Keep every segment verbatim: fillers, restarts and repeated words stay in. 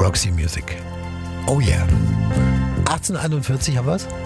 Roxy Music. Oh yeah. achtzehnhunderteinundvierzig haben wir's?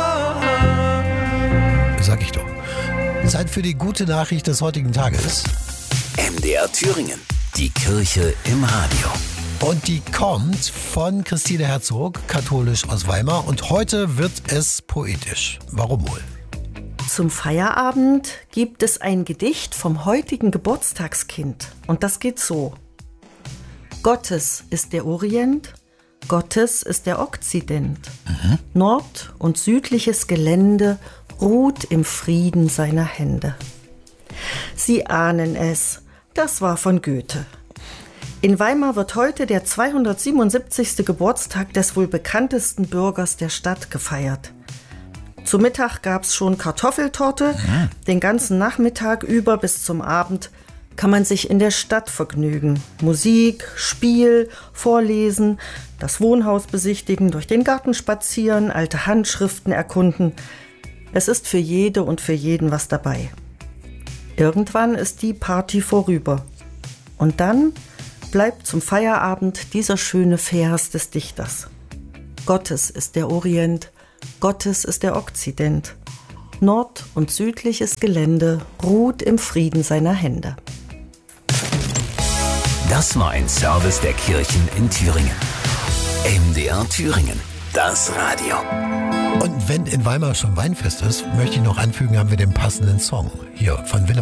Sag ich doch. Zeit für die gute Nachricht des heutigen Tages. M D R Thüringen. Die Kirche im Radio. Und die kommt von Christine Herzog, katholisch aus Weimar. Und heute wird es poetisch. Warum wohl? Zum Feierabend gibt es ein Gedicht vom heutigen Geburtstagskind. Und das geht so. Gottes ist der Orient, Gottes ist der Okzident. Mhm. Nord- und südliches Gelände ruht im Frieden seiner Hände. Sie ahnen es, das war von Goethe. In Weimar wird heute der zweihundertsiebenundsiebzigste Geburtstag des wohl bekanntesten Bürgers der Stadt gefeiert. Zu Mittag gab's schon Kartoffeltorte, mhm. Den ganzen Nachmittag über bis zum Abend kann man sich in der Stadt vergnügen. Musik, Spiel, Vorlesen, das Wohnhaus besichtigen, durch den Garten spazieren, alte Handschriften erkunden. Es ist für jede und für jeden was dabei. Irgendwann ist die Party vorüber. Und dann bleibt zum Feierabend dieser schöne Vers des Dichters. Gottes ist der Orient, Gottes ist der Okzident. Nord- und südliches Gelände ruht im Frieden seiner Hände. Das war ein Service der Kirchen in Thüringen. M D R Thüringen, das Radio. Und wenn in Weimar schon Weinfest ist, möchte ich noch anfügen, haben wir den passenden Song hier von Willem